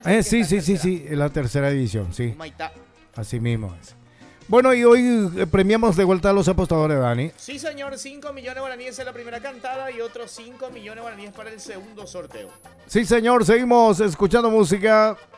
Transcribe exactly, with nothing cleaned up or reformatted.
Eh, sí, sí, sí, sí, en la tercera división, sí. Humaitá. Así mismo es. Bueno, y hoy eh, premiamos de vuelta a los apostadores, Dani. Sí, señor, cinco millones guaraníes en la primera cantada y otros cinco millones guaraníes para el segundo sorteo. Sí, señor, seguimos escuchando música.